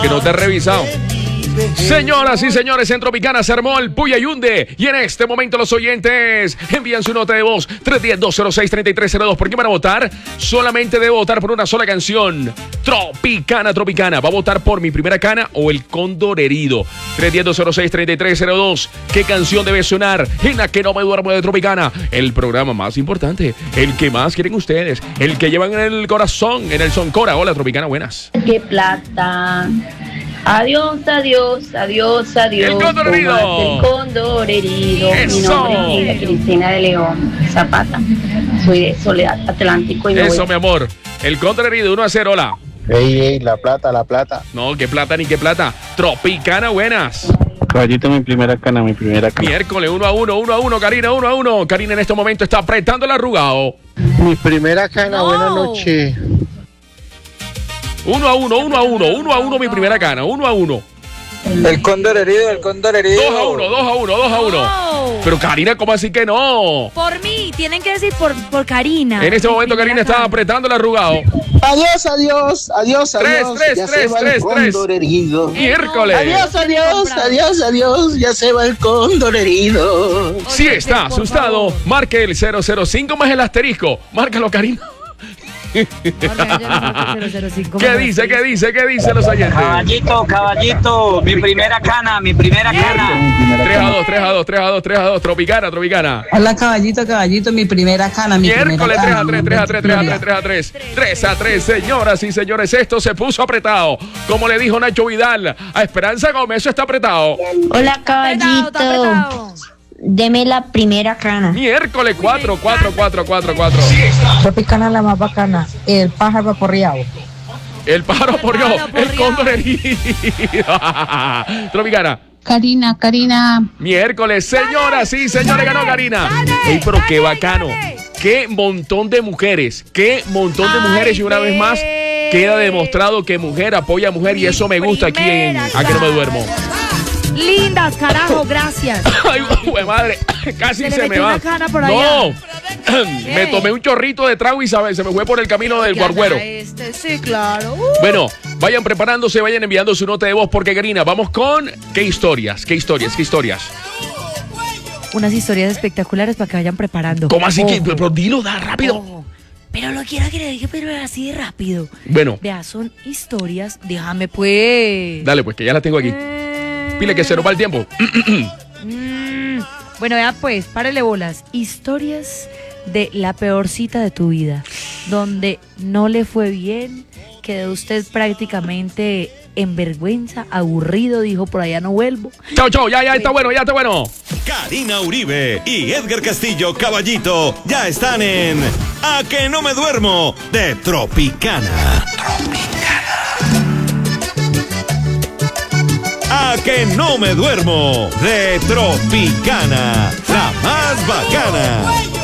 Que no te he revisado. Señoras y señores, en Tropicana se armó el Puya Yunde. Y en este momento los oyentes envían su nota de voz 310-206-3302. ¿Por qué van a votar? Solamente debe votar por una sola canción. Tropicana, Tropicana. ¿Va a votar por Mi Primera Cana o El Cóndor Herido? 310-206-3302. ¿Qué canción debe sonar en A Que No Me Duermo de Tropicana? El programa más importante, el que más quieren ustedes, el que llevan en el corazón, en el Soncora. Hola, Tropicana, buenas. ¡Qué plata! Adiós, adiós, adiós, adiós. El Cóndor Herido. El Cóndor Herido. Eso. Mi nombre es Cristina de León Zapata. Soy de Soledad Atlántico. Y Eso, mi amor. El Cóndor Herido, 1-0, hola. Ey, la plata, la plata. No, qué plata ni qué plata. Tropicana, buenas. Caballito, mi primera cana, mi primera cana. Miércoles, 1-1, Karina, 1-1. Karina en este momento está apretando el arrugado. Mi primera cana, No. buenas noches. 1-1, mi primera cana, 1-1. El Cóndor Herido, el Cóndor Herido. 2-1. No. Pero Karina, ¿cómo así que no? Por mí, tienen que decir por Karina. En este Mi momento primera Karina está cana. apretando el arrugado. Adiós, adiós, adiós, adiós. Tres, Ya se va el tres. cóndor herido. Miércoles. Adiós, adiós, adiós, adiós. Ya se va el cóndor herido. Si está por asustado, favor. marque el 005 más el asterisco. Márcalo, Karina. No, yo no marco el 005. ¿Qué dice los oyentes? Caballito, mi primera cana, mi primera cana. 3-2, Tropicana. Hola, caballito, mi primera cana, mi Miércoles primera cana. 3-3, señoras y señores, esto se puso apretado. Como le dijo Nacho Vidal a Esperanza Gómez, eso está apretado. Hola, Está caballito. apretado. Deme la primera cana. Miércoles 4. Tropicana la más bacana, el pájaro aporreado. El pájaro porrió, pájaro el porrió. cóndor herido. Tropicana. Karina. Miércoles, señoras y señores, ganó Karina. Ey, pero qué bacano. Qué montón de mujeres. Y una vez más queda demostrado que mujer apoya a mujer y eso me gusta aquí en A Que No Me Duermo. Lindas, carajo, gracias. Ay, güey, madre, casi Se le se me metió va. una cana por No, allá. me tomé un chorrito de trago y se me fue por el camino del guarguero. Sí, claro. Bueno, vayan preparándose, vayan enviando su nota de voz porque Karina, vamos con ¿qué historias? Unas historias espectaculares para que vayan preparando. ¿Cómo así que? Ojo. Pero dilo, da rápido. Ojo. Pero lo quiero que le dije, pero así de rápido. Bueno, Vea, son historias. Déjame pues. dale pues, que ya la tengo aquí. Pile que se nos va el tiempo. Bueno, vea pues, párele bolas. Historias de la peor cita de tu vida, donde no le fue bien, quedó usted prácticamente en vergüenza, aburrido, dijo por allá no vuelvo. Chao, ya está bueno. Karina Uribe y Edgar Castillo Caballito ya están en A Que No Me Duermo de Tropicana. A Que No Me Duermo de Tropicana, la más bacana.